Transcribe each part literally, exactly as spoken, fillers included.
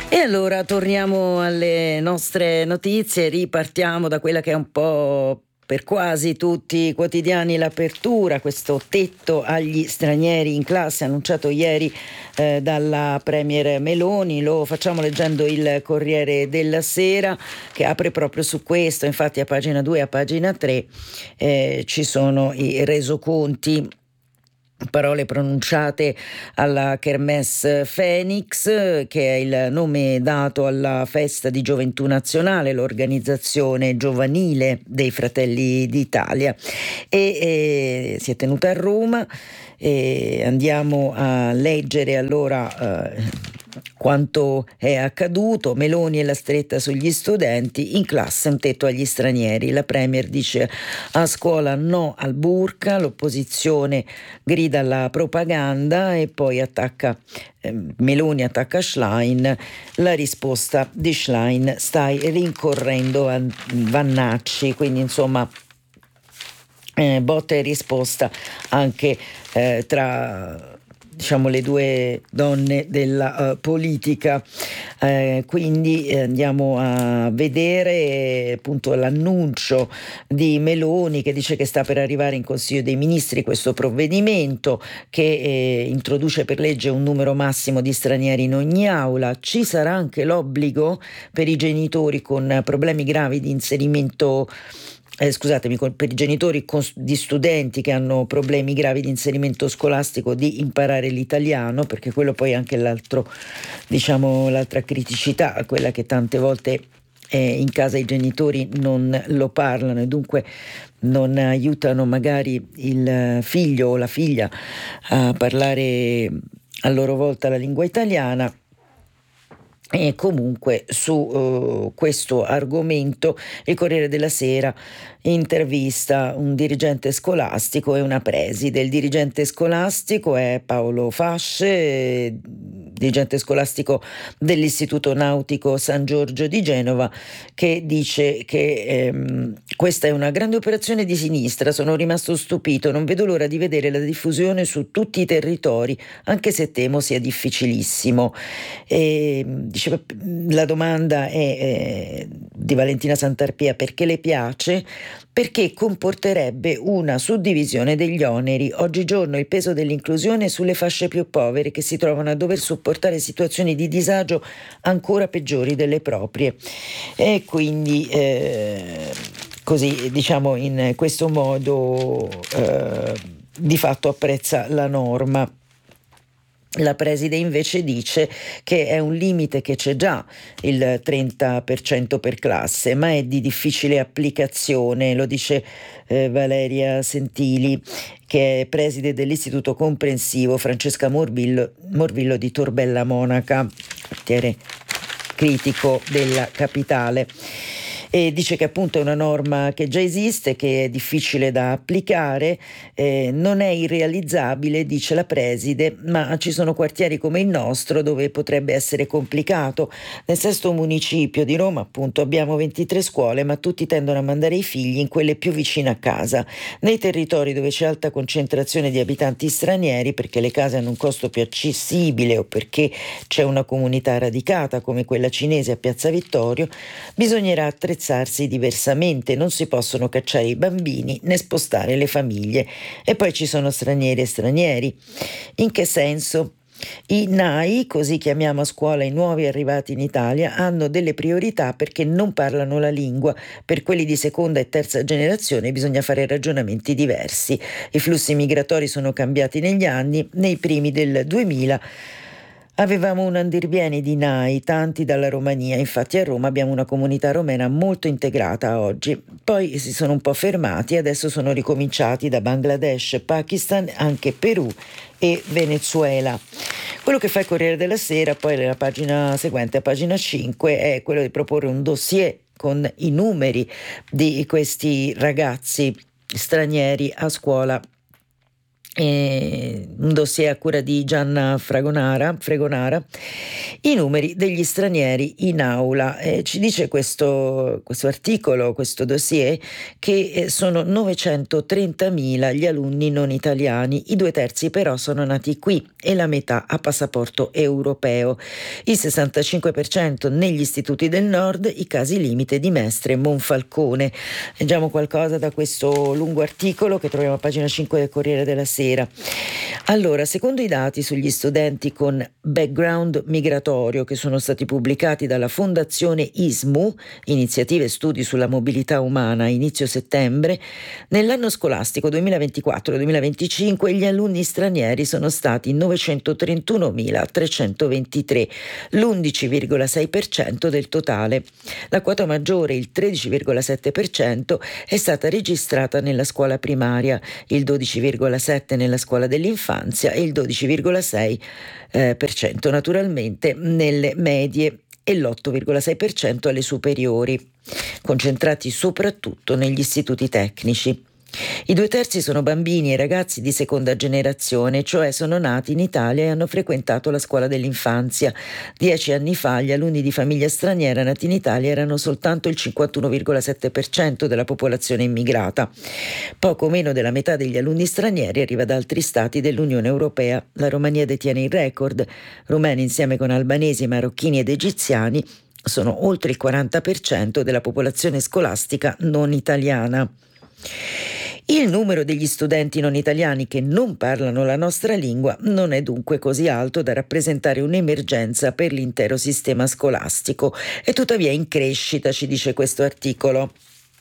E allora torniamo alle nostre notizie, ripartiamo da quella che è un po' per quasi tutti i quotidiani l'apertura, questo tetto agli stranieri in classe annunciato ieri eh, dalla Premier Meloni. Lo facciamo leggendo il Corriere della Sera, che apre proprio su questo. Infatti a pagina due e a pagina tre eh, ci sono i resoconti, parole pronunciate alla Kermesse Phoenix, che è il nome dato alla festa di Gioventù Nazionale, l'organizzazione giovanile dei Fratelli d'Italia, e eh, si è tenuta a Roma. E andiamo a leggere allora eh, quanto è accaduto. Meloni e la stretta sugli studenti, in classe un tetto agli stranieri. La Premier dice a scuola no al burka, l'opposizione grida alla propaganda e poi attacca eh, Meloni attacca Schlein. La risposta di Schlein: stai rincorrendo Van- Vannacci. Quindi insomma eh, botta e risposta anche eh, tra diciamo le due donne della uh, politica. Eh, quindi eh, andiamo a vedere eh, appunto l'annuncio di Meloni, che dice che sta per arrivare in Consiglio dei Ministri questo provvedimento che eh, introduce per legge un numero massimo di stranieri in ogni aula. Ci sarà anche l'obbligo per i genitori con problemi gravi di inserimento Eh, scusatemi, per i genitori con, di studenti che hanno problemi gravi di inserimento scolastico, di imparare l'italiano, perché quello poi è anche l'altro, diciamo, l'altra criticità, quella che tante volte eh, in casa i genitori non lo parlano e dunque non aiutano magari il figlio o la figlia a parlare a loro volta la lingua italiana. E comunque su uh, questo argomento il Corriere della Sera intervista un dirigente scolastico e una preside. Il dirigente scolastico è Paolo Fasce, dirigente scolastico dell'Istituto Nautico San Giorgio di Genova, che dice che ehm, questa è una grande operazione di sinistra. Sono rimasto stupito, non vedo l'ora di vedere la diffusione su tutti i territori, anche se temo sia difficilissimo. E, diceva, la domanda è eh, di Valentina Santarpia: perché le piace? Perché comporterebbe una suddivisione degli oneri. Oggigiorno il peso dell'inclusione è sulle fasce più povere, che si trovano a dover sopportare situazioni di disagio ancora peggiori delle proprie. E quindi eh, così, diciamo, in questo modo eh, di fatto apprezza la norma. La preside invece dice che è un limite che c'è già, il trenta per cento per classe, ma è di difficile applicazione. Lo dice eh, Valeria Sentili, che è preside dell'Istituto Comprensivo Francesca Morvillo, Morvillo di Torbella Monaca, quartiere critico della capitale. E dice che appunto è una norma che già esiste, che è difficile da applicare, eh, non è irrealizzabile, dice la preside, ma ci sono quartieri come il nostro dove potrebbe essere complicato. Nel sesto municipio di Roma appunto abbiamo ventitré scuole, ma tutti tendono a mandare i figli in quelle più vicine a casa. Nei territori dove c'è alta concentrazione di abitanti stranieri, perché le case hanno un costo più accessibile o perché c'è una comunità radicata come quella cinese a Piazza Vittorio, bisognerà attrezzare diversamente, non si possono cacciare i bambini né spostare le famiglie. E poi ci sono stranieri e stranieri. In che senso? I N A I, così chiamiamo a scuola i nuovi arrivati in Italia, hanno delle priorità perché non parlano la lingua. Per quelli di seconda e terza generazione bisogna fare ragionamenti diversi. I flussi migratori sono cambiati negli anni. Nei primi del duemila avevamo un andirivieni di N A I, tanti dalla Romania, infatti a Roma abbiamo una comunità romena molto integrata oggi. Poi si sono un po' fermati, adesso sono ricominciati da Bangladesh, Pakistan, anche Perù e Venezuela. Quello che fa il Corriere della Sera, poi nella pagina seguente, a pagina cinque, è quello di proporre un dossier con i numeri di questi ragazzi stranieri a scuola Eh, un dossier a cura di Gianna Fragonara, Fregonara, i numeri degli stranieri in aula. Eh, ci dice questo, questo articolo, questo dossier, che eh, sono novecentotrentamila gli alunni non italiani, i due terzi però sono nati qui e la metà ha passaporto europeo, il sessantacinque per cento negli istituti del nord, i casi limite di Mestre e Monfalcone. Leggiamo qualcosa da questo lungo articolo che troviamo a pagina cinque del Corriere della Sera. Allora, secondo i dati sugli studenti con background migratorio che sono stati pubblicati dalla Fondazione I S M U, Iniziative e Studi sulla Mobilità Umana, a inizio settembre, nell'anno scolastico duemilaventiquattro duemilaventicinque gli alunni stranieri sono stati novecentotrentunomilatrecentoventitré, l'undici virgola sei per cento del totale. La quota maggiore, il tredici virgola sette per cento, è stata registrata nella scuola primaria, il dodici virgola sette per cento nella scuola dell'infanzia e il dodici virgola sei per cento eh, naturalmente nelle medie e l'otto virgola sei per cento alle superiori, concentrati soprattutto negli istituti tecnici. I due terzi sono bambini e ragazzi di seconda generazione, cioè sono nati in Italia e hanno frequentato la scuola dell'infanzia. Dieci anni fa gli alunni di famiglia straniera nati in Italia erano soltanto il cinquantuno virgola sette per cento della popolazione immigrata. Poco meno della metà degli alunni stranieri arriva da altri stati dell'Unione Europea. La Romania detiene il record. Rumeni insieme con albanesi, marocchini ed egiziani sono oltre il quaranta per cento della popolazione scolastica non italiana. Il numero degli studenti non italiani che non parlano la nostra lingua non è dunque così alto da rappresentare un'emergenza per l'intero sistema scolastico. È tuttavia in crescita, ci dice questo articolo.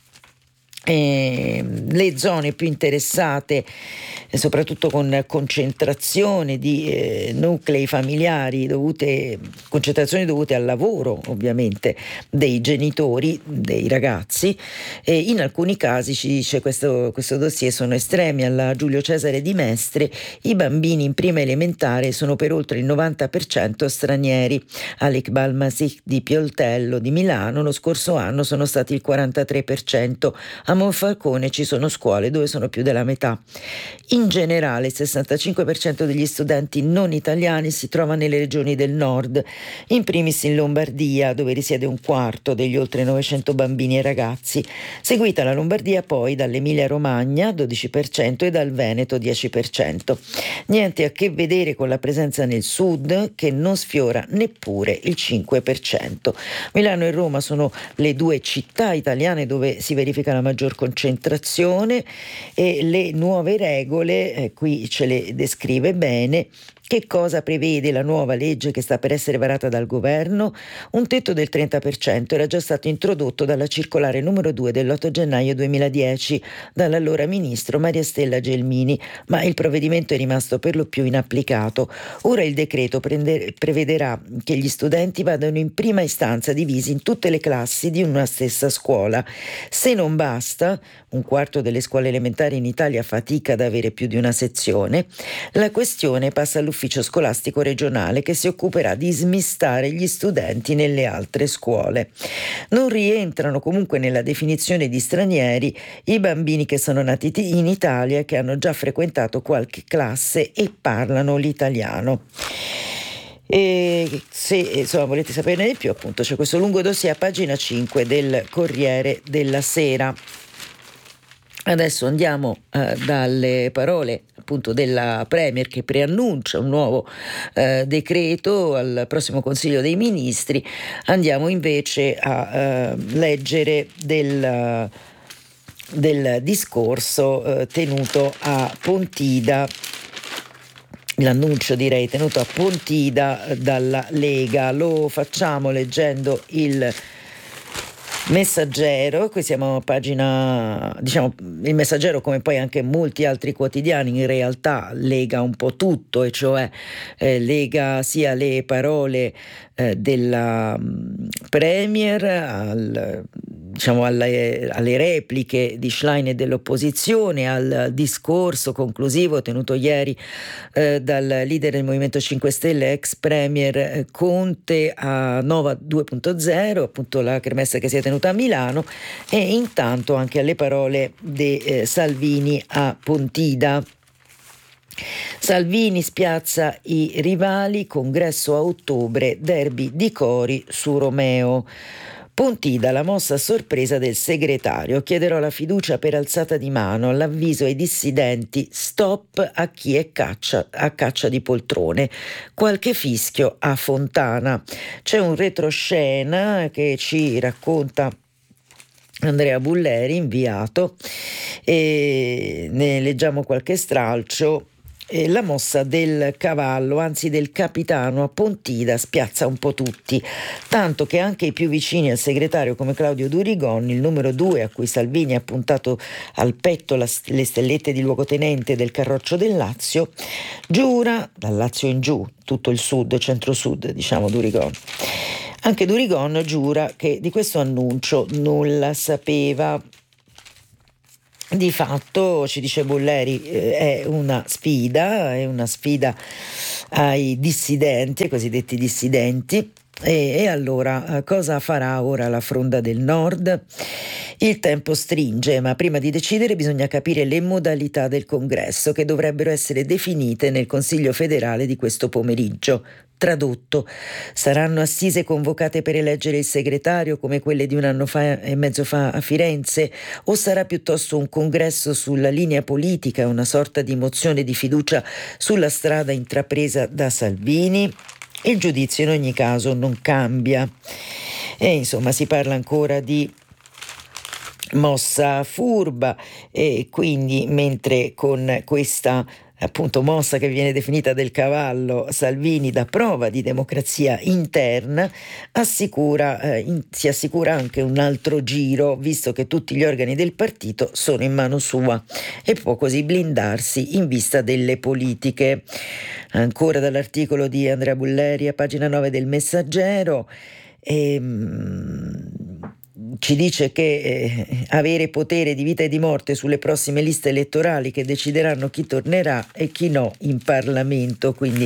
Eh, le zone più interessate, eh, soprattutto con concentrazione di eh, nuclei familiari dovute, concentrazioni dovute al lavoro ovviamente dei genitori, dei ragazzi, e in alcuni casi, ci dice questo, questo dossier, sono estremi. Alla Giulio Cesare di Mestre i bambini in prima elementare sono per oltre il novanta per cento stranieri. All'Iqbal Masih di Pioltello di Milano lo scorso anno sono stati il quarantatré per cento. A Monfalcone ci sono scuole dove sono più della metà. In generale il sessantacinque per cento degli studenti non italiani si trova nelle regioni del nord, in primis in Lombardia, dove risiede un quarto degli oltre novecento bambini e ragazzi, seguita la Lombardia poi dall'Emilia Romagna dodici per cento e dal Veneto dieci per cento. Niente a che vedere con la presenza nel sud, che non sfiora neppure il cinque per cento. Milano e Roma sono le due città italiane dove si verifica la maggior concentrazione, e le nuove regole, eh, qui ce le descrive bene. Che cosa prevede la nuova legge che sta per essere varata dal governo? Un tetto del trenta per cento era già stato introdotto dalla circolare numero due dell'otto gennaio duemiladieci dall'allora ministro Maria Stella Gelmini, ma il provvedimento è rimasto per lo più inapplicato. Ora il decreto prende, prevederà che gli studenti vadano in prima istanza divisi in tutte le classi di una stessa scuola. Se non basta, un quarto delle scuole elementari in Italia fatica ad avere più di una sezione, la questione passa all'ufficio ufficio scolastico regionale, che si occuperà di smistare gli studenti nelle altre scuole. Non rientrano comunque nella definizione di stranieri i bambini che sono nati in Italia e che hanno già frequentato qualche classe e parlano l'italiano. E se insomma volete saperne di più, appunto c'è questo lungo dossier a pagina cinque del Corriere della Sera. Adesso andiamo eh, dalle parole appunto della Premier, che preannuncia un nuovo eh, decreto al prossimo Consiglio dei Ministri. Andiamo invece a eh, leggere del, del discorso eh, tenuto a Pontida, l'annuncio direi tenuto a Pontida dalla Lega. Lo facciamo leggendo il Messaggero. Qui siamo a pagina, diciamo, il Messaggero, come poi anche molti altri quotidiani, in realtà lega un po' tutto, e cioè eh, lega sia le parole eh, della um, Premier al, diciamo alle, alle repliche di Schlein e dell'opposizione, al discorso conclusivo tenuto ieri eh, dal leader del Movimento cinque Stelle, ex Premier eh, Conte, a Nova due punto zero, appunto la kermesse che si è tenuta a Milano, e intanto anche alle parole di eh, Salvini a Pontida. Salvini spiazza i rivali, congresso a ottobre, derby di Cori su Romeo. Pontida, la mossa a sorpresa del segretario. Chiederò la fiducia per alzata di mano, l'avviso ai dissidenti, stop a chi è caccia, a caccia di poltrone. Qualche fischio a Fontana. C'è un retroscena che ci racconta Andrea Bulleri, inviato, e ne leggiamo qualche stralcio. E la mossa del cavallo, anzi del capitano a Pontida, spiazza un po' tutti, tanto che anche i più vicini al segretario come Claudio Durigon, il numero due a cui Salvini ha puntato al petto la, le stellette di luogotenente del Carroccio del Lazio, giura, dal Lazio in giù, tutto il sud, centro-sud, diciamo Durigon. Anche Durigon giura che di questo annuncio nulla sapeva. Di fatto, ci dice Bulleri, eh, è una sfida, è una sfida ai dissidenti, ai cosiddetti dissidenti. E, e allora cosa farà ora la Fronda del Nord? Il tempo stringe, ma prima di decidere bisogna capire le modalità del congresso che dovrebbero essere definite nel Consiglio federale di questo pomeriggio. Tradotto, saranno assise convocate per eleggere il segretario come quelle di un anno fa e mezzo fa a Firenze, o sarà piuttosto un congresso sulla linea politica, una sorta di mozione di fiducia sulla strada intrapresa da Salvini? Il giudizio in ogni caso non cambia. E insomma si parla ancora di mossa furba, e quindi mentre con questa appunto mossa che viene definita del cavallo, Salvini dà prova di democrazia interna, assicura, eh, in, si assicura anche un altro giro, visto che tutti gli organi del partito sono in mano sua, e può così blindarsi in vista delle politiche. Ancora dall'articolo di Andrea Bulleri a pagina nove del Messaggero, ehm, ci dice che eh, avere potere di vita e di morte sulle prossime liste elettorali che decideranno chi tornerà e chi no in Parlamento, quindi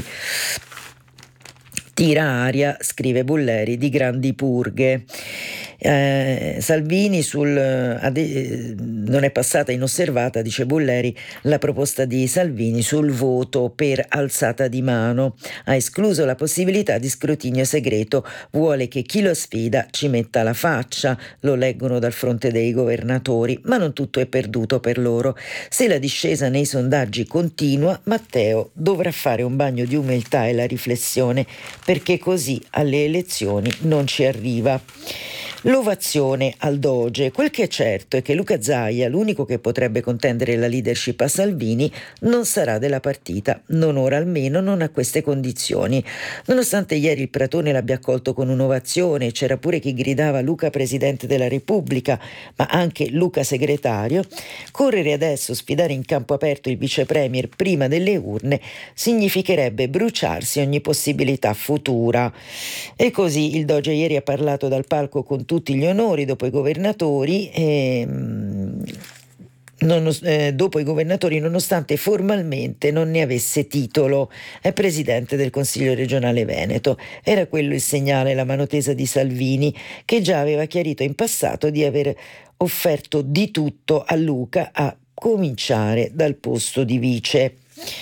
tira aria, scrive Bulleri, di grandi purghe. Eh, Salvini sul, ade, non è passata inosservata, dice Bulleri, la proposta di Salvini sul voto per alzata di mano. Ha escluso la possibilità di scrutinio segreto, vuole che chi lo sfida ci metta la faccia, lo leggono dal fronte dei governatori, ma non tutto è perduto per loro. Se la discesa nei sondaggi continua, Matteo dovrà fare un bagno di umiltà e la riflessione, perché così alle elezioni non ci arriva. L'ovazione al Doge. Quel che è certo è che Luca Zaia, l'unico che potrebbe contendere la leadership a Salvini, non sarà della partita, non ora almeno, non a queste condizioni. Nonostante ieri il Pratone l'abbia accolto con un'ovazione, c'era pure chi gridava Luca Presidente della Repubblica, ma anche Luca Segretario, correre adesso, sfidare in campo aperto il vice premier prima delle urne, significherebbe bruciarsi ogni possibilità futura. E così il Doge ieri ha parlato dal palco con tutti gli onori dopo i governatori, e, non, eh, dopo i governatori nonostante formalmente non ne avesse titolo. È presidente del Consiglio regionale Veneto. Era quello il segnale, la mano tesa di Salvini, che già aveva chiarito in passato di aver offerto di tutto a Luca, a cominciare dal posto di vice.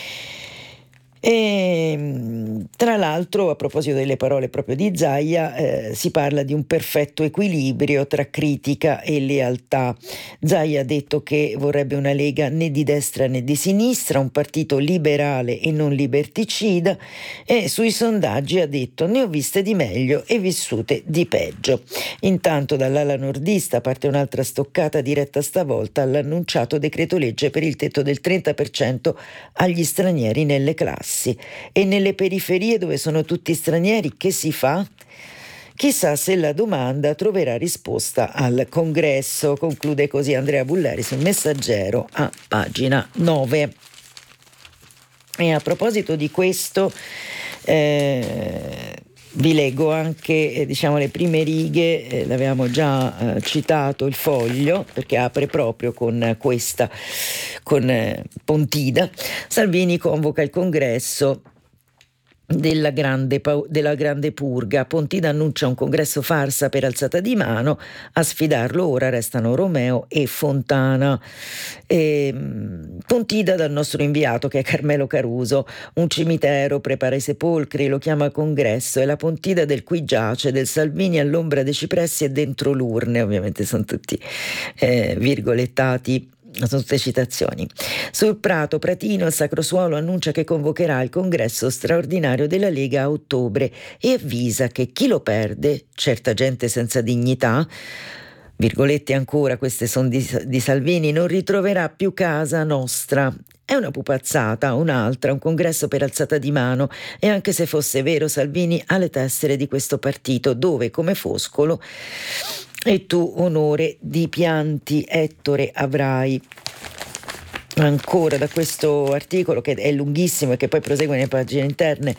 E, tra l'altro, a proposito delle parole proprio di Zaia, eh, si parla di un perfetto equilibrio tra critica e lealtà. Zaia ha detto che vorrebbe una Lega né di destra né di sinistra, un partito liberale e non liberticida, e sui sondaggi ha detto: ne ho viste di meglio e vissute di peggio. Intanto dall'ala nordista parte un'altra stoccata diretta stavolta all'annunciato decreto legge per il tetto del trenta per cento agli stranieri nelle classi. E nelle periferie dove sono tutti stranieri che si fa? Chissà se la domanda troverà risposta al congresso, conclude così Andrea Bulleri sul Messaggero a pagina nove. E a proposito di questo, eh, vi leggo anche eh, diciamo le prime righe, eh, l'avevamo già eh, citato, il Foglio, perché apre proprio con questa, con eh, Pontida. Salvini convoca il congresso Della grande, pau- della grande purga. Pontida annuncia un congresso farsa per alzata di mano, a sfidarlo ora restano Romeo e Fontana. E, Pontida dal nostro inviato che è Carmelo Caruso, un cimitero prepara i sepolcri, lo chiama congresso, è la Pontida del qui giace, del Salvini all'ombra dei cipressi e dentro l'urne, ovviamente sono tutti eh, virgolettati. Sono tutte citazioni. Sul Prato, Pratino, il Sacro Suolo annuncia che convocherà il congresso straordinario della Lega a ottobre e avvisa che chi lo perde, certa gente senza dignità, virgolette ancora, queste sono di, di Salvini, non ritroverà più casa nostra. È una pupazzata, un'altra, un congresso per alzata di mano, e anche se fosse vero, Salvini ha le tessere di questo partito, dove, come Foscolo, e tu onore di pianti, Ettore, avrai. Ancora da questo articolo, che è lunghissimo e che poi prosegue nelle pagine interne,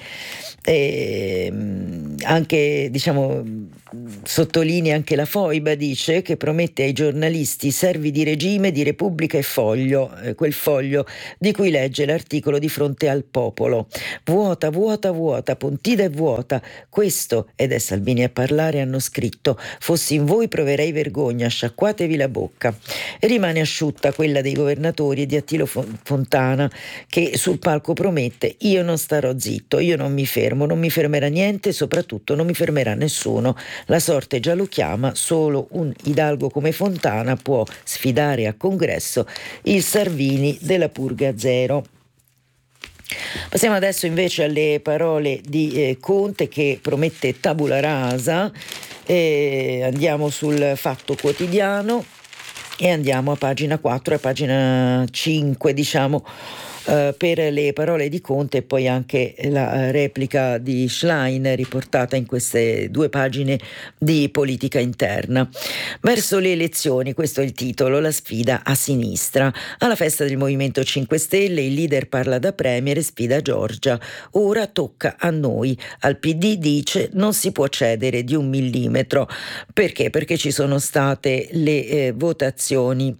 e anche, diciamo, sottolinea anche la foiba, dice, che promette ai giornalisti servi di regime, di Repubblica e Foglio, eh, quel Foglio di cui legge l'articolo di fronte al popolo. Vuota, vuota, vuota, Pontida è vuota, questo, ed è Salvini a parlare, hanno scritto, fossi in voi proverei vergogna, sciacquatevi la bocca. E rimane asciutta quella dei governatori e di Attilo Fontana, che sul palco promette: io non starò zitto, io non mi fermo, non mi fermerà niente e soprattutto non mi fermerà nessuno. La sorte già lo chiama, solo un hidalgo come Fontana può sfidare a congresso il Salvini della Purga Zero. Passiamo adesso invece alle parole di eh, Conte, che promette tabula rasa. Eh, andiamo sul Fatto Quotidiano e andiamo a pagina quattro e a pagina cinque, diciamo, Uh, per le parole di Conte, e poi anche la uh, replica di Schlein riportata in queste due pagine di politica interna. Verso le elezioni, questo è il titolo, la sfida a sinistra. Alla festa del Movimento cinque Stelle il leader parla da premier e sfida Giorgia. Ora tocca a noi. Al P D dice non si può cedere di un millimetro. Perché? Perché ci sono state le eh, votazioni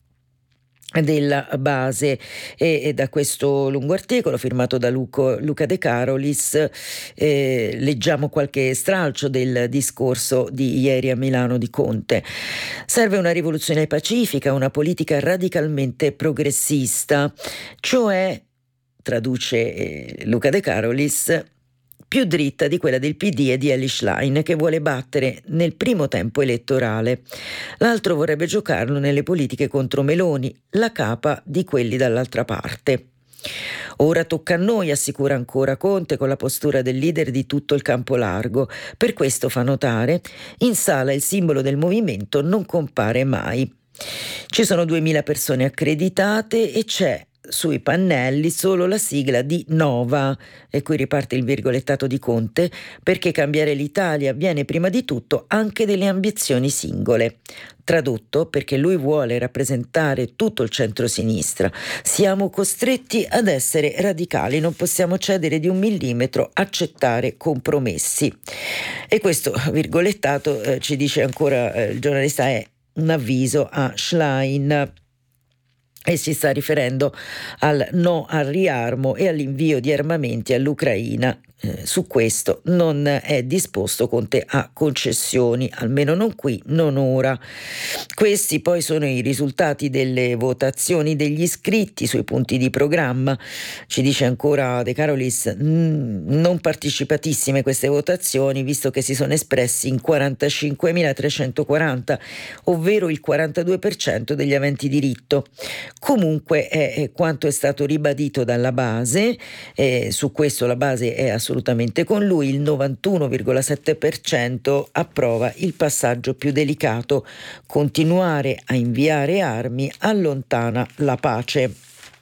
della base, e, e da questo lungo articolo firmato da Luco, Luca De Carolis eh, leggiamo qualche stralcio del discorso di ieri a Milano di Conte. Serve una rivoluzione pacifica, una politica radicalmente progressista, cioè, traduce eh, Luca De Carolis, più dritta di quella del P D e di Elly Schlein, che vuole battere nel primo tempo elettorale. L'altro vorrebbe giocarlo nelle politiche contro Meloni, la capa di quelli dall'altra parte. Ora tocca a noi, assicura ancora Conte, con la postura del leader di tutto il campo largo. Per questo, fa notare, in sala il simbolo del movimento non compare mai. Ci sono duemila persone accreditate e c'è sui pannelli solo la sigla di Nova, e qui riparte il virgolettato di Conte, perché cambiare l'Italia viene prima di tutto anche delle ambizioni singole. Tradotto, perché lui vuole rappresentare tutto il centro-sinistra. Siamo costretti ad essere radicali, non possiamo cedere di un millimetro, accettare compromessi. E questo virgolettato eh, ci dice ancora eh, il giornalista, è un avviso a Schlein, e si sta riferendo al no al riarmo e all'invio di armamenti all'Ucraina. Eh, su questo non è disposto Conte a concessioni, almeno non qui, non ora. Questi poi sono i risultati delle votazioni degli iscritti sui punti di programma. Ci dice ancora De Carolis, mh, non partecipatissime queste votazioni, visto che si sono espressi in quarantacinquemilatrecentoquaranta, ovvero il quarantadue per cento degli aventi diritto. Comunque è, è quanto è stato ribadito dalla base, eh, su questo la base è assolutamente con lui, il novantuno virgola sette per cento approva il passaggio più delicato: continuare a inviare armi allontana la pace.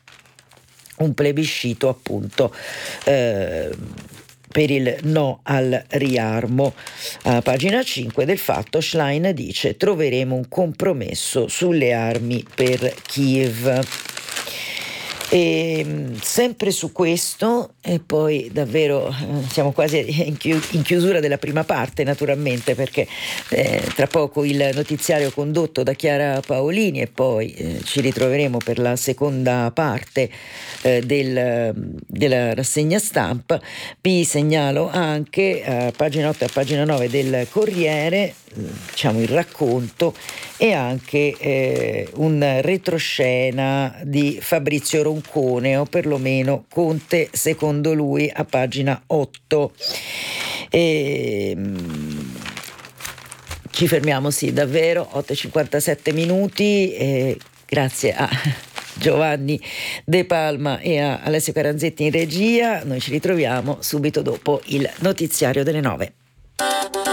Un plebiscito appunto eh, per il no al riarmo. A pagina cinque del Fatto, Schlein dice troveremo un compromesso sulle armi per Kiev. E sempre su questo, e poi davvero eh, siamo quasi in, chi- in chiusura della prima parte, naturalmente, perché eh, tra poco il notiziario condotto da Chiara Paolini e poi eh, ci ritroveremo per la seconda parte eh, del, della rassegna stampa. Vi segnalo anche a pagina otto e a pagina nove del Corriere, diciamo il racconto e anche eh, un retroscena di Fabrizio Roncone, o perlomeno Conte secondo lui, a pagina otto. E, mm, ci fermiamo, sì, davvero, otto e cinquantasette minuti, e grazie a Giovanni De Palma e a Alessio Caranzetti in regia. Noi ci ritroviamo subito dopo il notiziario delle nove.